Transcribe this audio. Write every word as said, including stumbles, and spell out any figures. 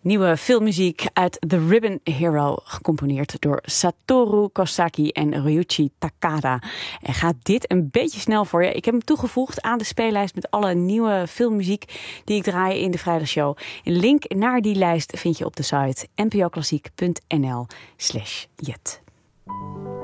Nieuwe filmmuziek uit The Ribbon Hero, gecomponeerd door Satoru Kosaki en Ryuichi Takada. En gaat dit een beetje snel voor je? Ik heb hem toegevoegd aan de speellijst met alle nieuwe filmmuziek die ik draai in de Vrijdagshow. Een link naar die lijst vind je op de site n p o klassiek punt n l slash jet.